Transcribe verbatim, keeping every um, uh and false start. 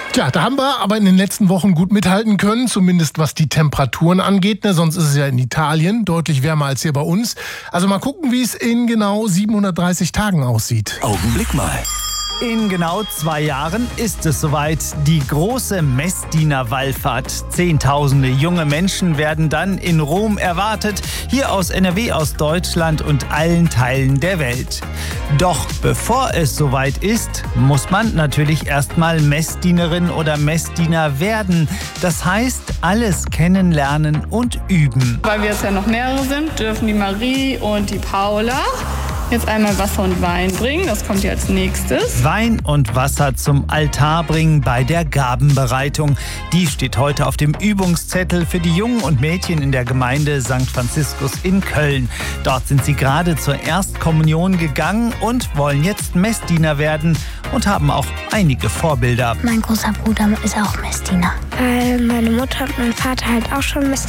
Tja, da haben wir aber in den letzten Wochen gut mithalten können, zumindest was die Temperaturen angeht. Ne? Sonst ist es ja in Italien deutlich wärmer als hier bei uns. Also mal gucken, wie es in genau siebenhundertdreißig Tagen aussieht. Augenblick mal. In genau zwei Jahren ist es soweit, die große Messdiener-Wallfahrt. Zehntausende junge Menschen werden dann in Rom erwartet, hier aus N R W, aus Deutschland und allen Teilen der Welt. Doch bevor es soweit ist, muss man natürlich erstmal Messdienerin oder Messdiener werden. Das heißt, alles kennenlernen und üben. Weil wir jetzt ja noch mehrere sind, dürfen die Marie und die Paula jetzt einmal Wasser und Wein bringen. Das kommt hier als nächstes. Wein und Wasser zum Altar bringen bei der Gabenbereitung. Die steht heute auf dem Übungszettel für die Jungen und Mädchen in der Gemeinde Sankt Franziskus in Köln. Dort sind sie gerade zur Erstkommunion gegangen und wollen jetzt Messdiener werden und haben auch einige Vorbilder. Mein großer Bruder ist auch Messdiener. Weil meine Mutter und mein Vater halt auch schon Messdiener